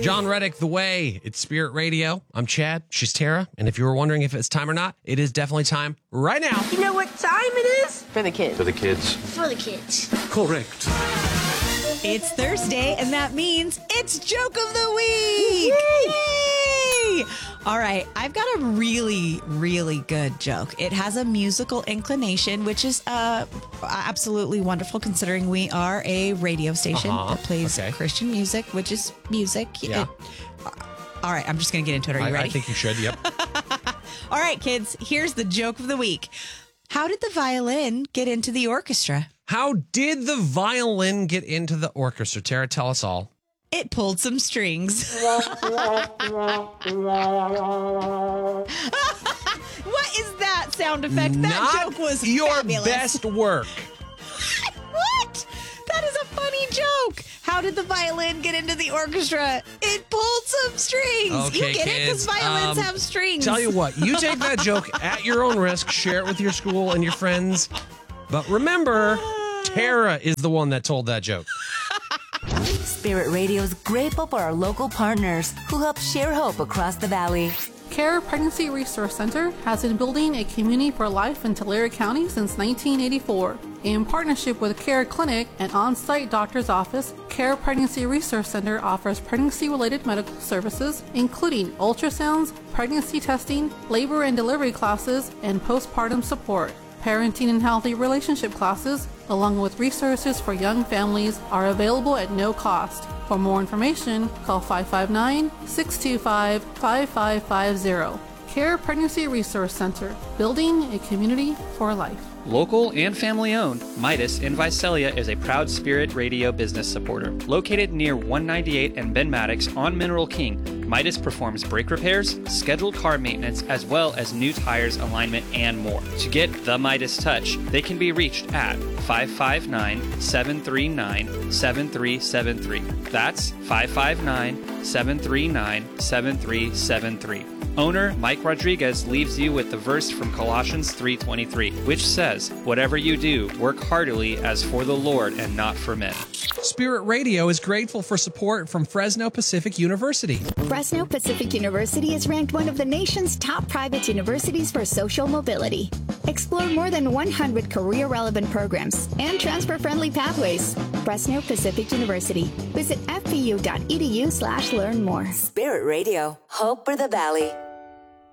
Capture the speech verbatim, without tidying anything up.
John Reddick, The Way. It's Spirit Radio. I'm Chad. She's Tara. And if you were wondering if it's time or not, it is definitely time right now. You know what time it is? For the kids. For the kids. For the kids. Correct. It's Thursday, and that means it's Joke of the Week. Yay! All right, I've got a really, really good joke. It has a musical inclination, which is uh, absolutely wonderful considering we are a radio station Uh-huh. that plays Okay. Christian music, which is music. Yeah. It- all right, I'm just going to get into it. Are you I, ready? I think you should, yep. All right, kids, here's the joke of the week. How did the violin get into the orchestra? How did the violin get into the orchestra? Tara, tell us all. It pulled some strings. What is that sound effect? That Not joke was your fabulous. best work. What? That is a funny joke. How did the violin get into the orchestra? It pulled some strings. Okay, you get it? kids, Because violins um, have strings. Tell you what, you take that joke at your own risk, share it with your school and your friends. But remember, Tara is the one that told that joke. Spirit Radio is grateful for our local partners who help share hope across the valley. CARE Pregnancy Resource Center has been building a community for life in Tulare County since nineteen eighty-four. In partnership with CARE Clinic, an on-site doctor's office, CARE Pregnancy Resource Center offers pregnancy-related medical services, including ultrasounds, pregnancy testing, labor and delivery classes, and postpartum support. Parenting and healthy relationship classes, along with resources for young families, are available at no cost. For more information, call five five nine, six two five, five five five zero. CARE Pregnancy Resource Center, building a community for life. Local and family-owned, Midas in Visalia is a proud Spirit Radio business supporter. Located near one ninety-eight and Ben Maddox on Mineral King, Midas performs brake repairs, scheduled car maintenance, as well as new tires, alignment, and more. To get the Midas touch, they can be reached at five five nine, seven three nine, seven three seven three. That's five five nine, seven three nine, seven three seven three. Owner Mike Rodriguez leaves you with the verse from Colossians three twenty-three, which says, "Whatever you do, work heartily as for the Lord and not for men." Spirit Radio is grateful for support from Fresno Pacific University. Fresno Pacific University is ranked one of the nation's top private universities for social mobility. Explore more than one hundred career-relevant programs and transfer-friendly pathways. Fresno Pacific University. Visit f p u dot e d u slash learn more. Spirit Radio, hope for the valley.